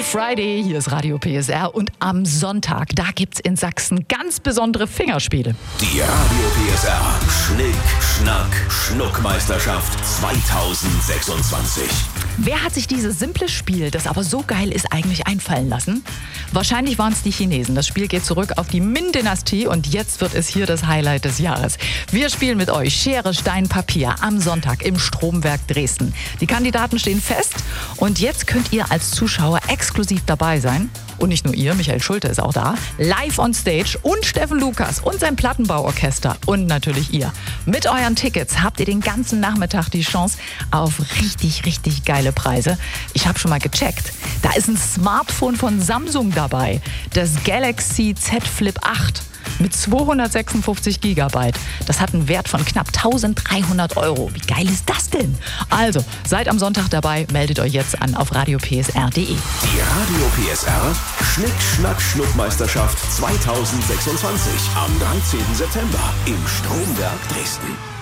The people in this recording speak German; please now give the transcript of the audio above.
Friday, hier ist Radio PSR und am Sonntag, da gibt's in Sachsen ganz besondere Fingerspiele. Die Radio PSR Schnick, Schnack, Schnuckmeisterschaft 2026. Wer hat sich dieses simple Spiel, das aber so geil ist, eigentlich einfallen lassen? Wahrscheinlich waren es die Chinesen. Das Spiel geht zurück auf die Ming-Dynastie und jetzt wird es hier das Highlight des Jahres. Wir spielen mit euch Schere, Stein, Papier am Sonntag im Stromwerk Dresden. Die Kandidaten stehen fest und jetzt könnt ihr als Zuschauer exklusiv dabei sein. Und nicht nur ihr, Michael Schulte ist auch da, live on stage und Steffen Lukas und sein Plattenbauorchester und natürlich ihr. Mit euren Tickets habt ihr den ganzen Nachmittag die Chance auf richtig, richtig geile Preise. Ich habe schon mal gecheckt, da ist ein Smartphone von Samsung dabei, das Galaxy Z Flip 8 mit 256 GB. Das hat einen Wert von knapp 1.300 €. Wie geil ist das denn? Also, seid am Sonntag dabei, meldet euch jetzt an auf radiopsr.de. Die Radio PSR Schnick, Schnack, Schnuckmeisterschaft 2026 am 13. September im Stromwerk Dresden.